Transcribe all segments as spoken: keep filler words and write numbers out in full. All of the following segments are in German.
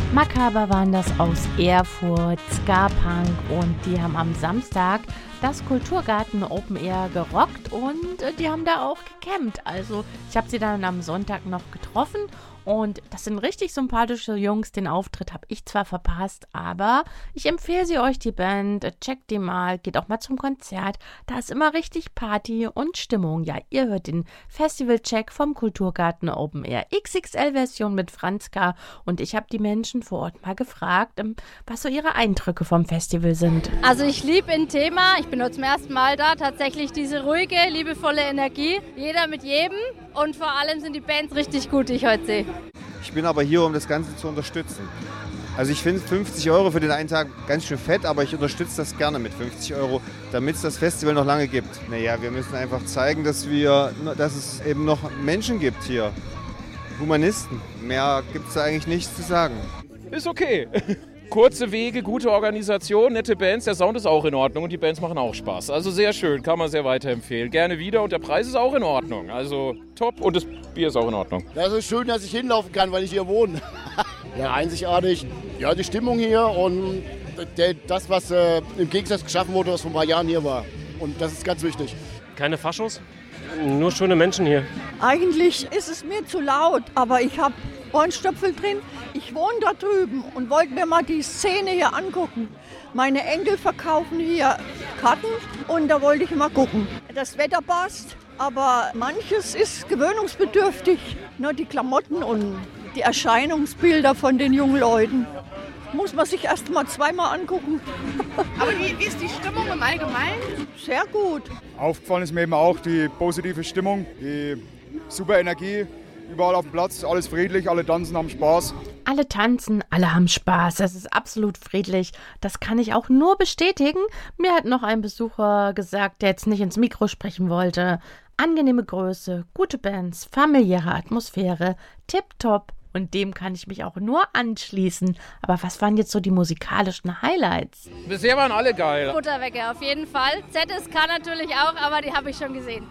Makaber waren das aus Erfurt, Ska-Punk, und die haben am Samstag das Kulturgarten Open Air gerockt und äh, die haben da auch gecampt. Also ich habe sie dann am Sonntag noch getroffen und das sind richtig sympathische Jungs. Den Auftritt habe ich zwar verpasst, aber ich empfehle sie euch, die Band. Checkt die mal, geht auch mal zum Konzert. Da ist immer richtig Party und Stimmung. Ja, ihr hört den Festival-Check vom Kulturgarten Open Air X X L-Version mit Franz K. Und ich habe die Menschen vor Ort mal gefragt, was so ihre Eindrücke vom Festival sind. Also ich liebe ein Thema, ich bin heute zum ersten Mal da, tatsächlich diese ruhige, liebevolle Energie. Jeder mit jedem und vor allem sind die Bands richtig gut, die ich heute sehe. Ich bin aber hier, um das Ganze zu unterstützen. Also ich finde fünfzig Euro für den einen Tag ganz schön fett, aber ich unterstütze das gerne mit fünfzig Euro, damit es das Festival noch lange gibt. Naja, wir müssen einfach zeigen, dass, wir, dass es eben noch Menschen gibt hier. Humanisten. Mehr gibt es da eigentlich nichts zu sagen. Ist okay. Kurze Wege, gute Organisation, nette Bands, der Sound ist auch in Ordnung und die Bands machen auch Spaß. Also sehr schön, kann man sehr weiterempfehlen. Gerne wieder und der Preis ist auch in Ordnung. Also top und das Bier ist auch in Ordnung. Das ist schön, dass ich hinlaufen kann, weil ich hier wohne. Ja, einzigartig. Ja, die Stimmung hier und der, das, was äh, im Gegensatz geschaffen wurde, was vor ein paar Jahren hier war. Und das ist ganz wichtig. Keine Faschos, nur schöne Menschen hier. Eigentlich ist es mir zu laut, aber ich habe Ohrenstöpsel drin. Ich wohne da drüben und wollte mir mal die Szene hier angucken. Meine Enkel verkaufen hier Karten und da wollte ich mal gucken. Das Wetter passt, aber manches ist gewöhnungsbedürftig. Nur die Klamotten und die Erscheinungsbilder von den jungen Leuten muss man sich erst mal zweimal angucken. Aber wie, wie ist die Stimmung im Allgemeinen? Sehr gut. Aufgefallen ist mir eben auch die positive Stimmung, die super Energie. Überall auf dem Platz, alles friedlich, alle tanzen, haben Spaß. Alle tanzen, alle haben Spaß. Es ist absolut friedlich. Das kann ich auch nur bestätigen. Mir hat noch ein Besucher gesagt, der jetzt nicht ins Mikro sprechen wollte. Angenehme Größe, gute Bands, familiäre Atmosphäre, tipptopp. Und dem kann ich mich auch nur anschließen. Aber was waren jetzt so die musikalischen Highlights? Bisher waren alle geil. Butterwecke auf jeden Fall. Z S K natürlich auch, aber die habe ich schon gesehen.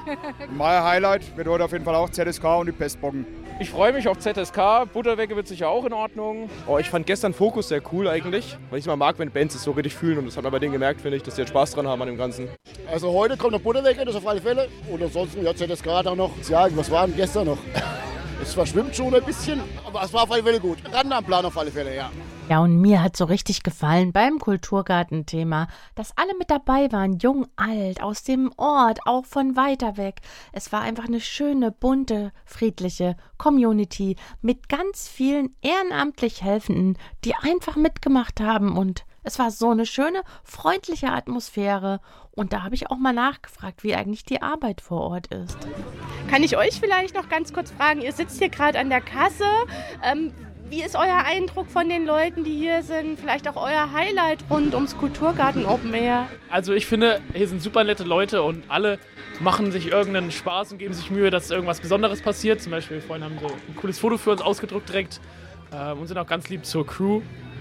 Mein Highlight wird heute auf jeden Fall auch Z S K und die Pestbocken. Ich freue mich auf Z S K. Butterwecke wird sicher auch in Ordnung. Oh, ich fand gestern Fokus sehr cool eigentlich, weil ich es mal mag, wenn Bands es so richtig fühlen. Und das hat man bei denen gemerkt, finde ich, dass die jetzt Spaß dran haben an dem Ganzen. Also heute kommt noch Butterwecke, das auf alle Fälle. Und ansonsten, ja, Z S K da noch. Ja, was war denn gestern noch? Es verschwimmt schon ein bisschen, aber es war auf alle Fälle gut. Ran am Plan auf alle Fälle, ja. Ja, und mir hat so richtig gefallen beim Kulturgarten-Thema, dass alle mit dabei waren, jung, alt, aus dem Ort, auch von weiter weg. Es war einfach eine schöne, bunte, friedliche Community mit ganz vielen ehrenamtlich Helfenden, die einfach mitgemacht haben, und es war so eine schöne, freundliche Atmosphäre. Und da habe ich auch mal nachgefragt, wie eigentlich die Arbeit vor Ort ist. Kann ich euch vielleicht noch ganz kurz fragen, ihr sitzt hier gerade an der Kasse. Ähm, wie ist euer Eindruck von den Leuten, die hier sind? Vielleicht auch euer Highlight rund ums Kulturgarten Open Air? Also ich finde, hier sind super nette Leute und alle machen sich irgendeinen Spaß und geben sich Mühe, dass irgendwas Besonderes passiert. Zum Beispiel, vorhin haben sie ein cooles Foto für uns ausgedruckt direkt äh, und sind auch ganz lieb zur Crew.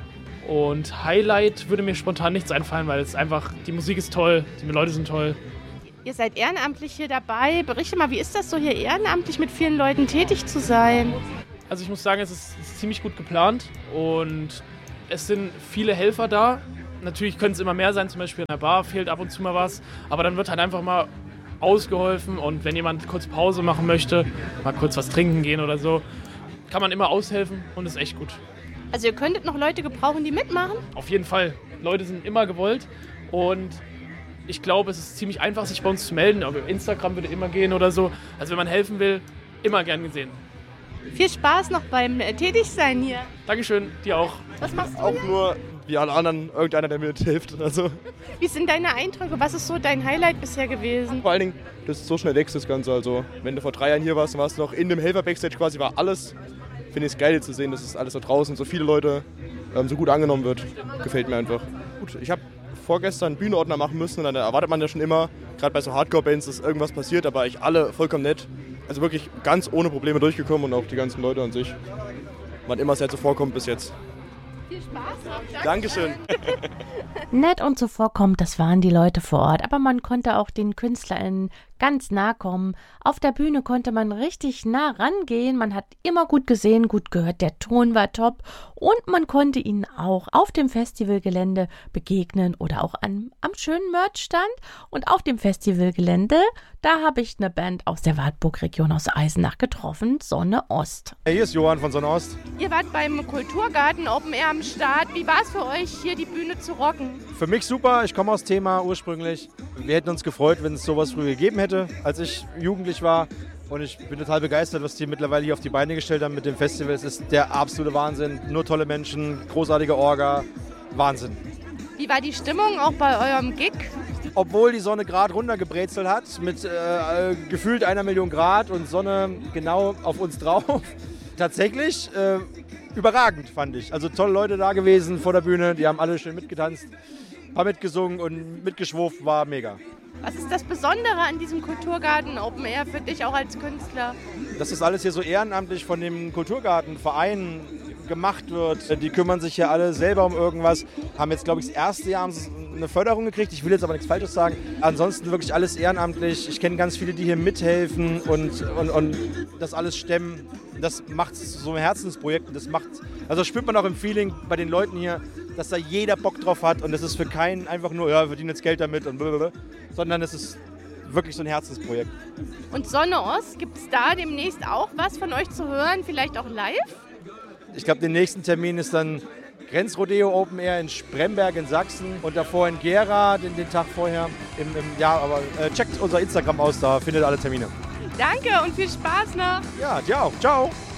Und Highlight würde mir spontan nichts einfallen, weil es einfach, die Musik ist toll, die Leute sind toll. Ihr seid ehrenamtlich hier dabei. Berichte mal, wie ist das so, hier ehrenamtlich mit vielen Leuten tätig zu sein? Also ich muss sagen, es ist, es ist ziemlich gut geplant und es sind viele Helfer da. Natürlich können es immer mehr sein, zum Beispiel in der Bar fehlt ab und zu mal was, aber dann wird halt einfach mal ausgeholfen, und wenn jemand kurz Pause machen möchte, mal kurz was trinken gehen oder so, kann man immer aushelfen und ist echt gut. Also ihr könntet noch Leute gebrauchen, die mitmachen? Auf jeden Fall. Leute sind immer gewollt und ich glaube, es ist ziemlich einfach, sich bei uns zu melden. Aber Instagram würde immer gehen oder so. Also wenn man helfen will, immer gern gesehen. Viel Spaß noch beim äh, Tätigsein hier. Dankeschön, dir auch. Was machst du Auch hier? nur wie alle anderen, irgendeiner, der mir hilft. Also. Wie sind deine Eindrücke? Was ist so dein Highlight bisher gewesen? Vor allen Dingen, dass es so schnell wächst, das Ganze. Also wenn du vor drei Jahren hier warst, dann warst du noch in dem Helfer-Backstage quasi, war alles. Finde ich es geil zu sehen, dass es alles da draußen, so viele Leute, ähm, so gut angenommen wird. Gefällt mir einfach. Gut, ich habe vorgestern einen Bühnenordner machen müssen und dann erwartet man ja schon immer, gerade bei so Hardcore-Bands, dass irgendwas passiert, aber ich alle vollkommen nett. Also wirklich ganz ohne Probleme durchgekommen und auch die ganzen Leute an sich. Wann immer es jetzt so vorkommt bis jetzt. Viel Spaß noch. Dankeschön. Nett und zuvorkommend, das waren die Leute vor Ort. Aber man konnte auch den KünstlerInnen ganz nah kommen. Auf der Bühne konnte man richtig nah rangehen. Man hat immer gut gesehen, gut gehört. Der Ton war top. Und man konnte ihnen auch auf dem Festivalgelände begegnen oder auch an, am schönen Merchstand. Und auf dem Festivalgelände, da habe ich eine Band aus der Wartburg-Region aus Eisenach getroffen, Sonne Ost. Hey, hier ist Johann von Sonne Ost. Ihr wart beim Kulturgarten Open Air am Start. Wie war es für euch, hier die Bühne zu rocken? Für mich super, ich komme aus Thema ursprünglich. Wir hätten uns gefreut, wenn es sowas früher gegeben hätte, als ich jugendlich war. Und ich bin total begeistert, was die mittlerweile hier auf die Beine gestellt haben mit dem Festival. Es ist der absolute Wahnsinn. Nur tolle Menschen, großartige Orga, Wahnsinn. Wie war die Stimmung auch bei eurem Gig? Obwohl die Sonne gerade runtergebrezelt hat, mit äh, gefühlt einer Million Grad und Sonne genau auf uns drauf. Tatsächlich äh, überragend, fand ich. Also tolle Leute da gewesen vor der Bühne, die haben alle schön mitgetanzt, haben mitgesungen und mitgeschwurft, war mega. Was ist das Besondere an diesem Kulturgarten Open Air für dich auch als Künstler? Dass das alles hier so ehrenamtlich von dem Kulturgartenverein gemacht wird. Die kümmern sich ja alle selber um irgendwas. Haben jetzt, glaube ich, das erste Jahr eine Förderung gekriegt. Ich will jetzt aber nichts Falsches sagen. Ansonsten wirklich alles ehrenamtlich. Ich kenne ganz viele, die hier mithelfen und, und, und das alles stemmen. Das macht es so ein Herzensprojekt. Und das macht, also spürt man auch im Feeling bei den Leuten hier, dass da jeder Bock drauf hat. Und das ist für keinen einfach nur, ja, wir verdienen jetzt Geld damit und blablabla, sondern es ist wirklich so ein Herzensprojekt. Und Sonne Ost, gibt es da demnächst auch was von euch zu hören? Vielleicht auch live? Ich glaube, der nächste Termin ist dann Grenzrodeo Open Air in Spremberg in Sachsen und davor in Gera, den, den Tag vorher. Im, im, ja, aber äh, checkt unser Instagram aus, da findet ihr alle Termine. Danke und viel Spaß noch. Ja, dir auch. Ciao.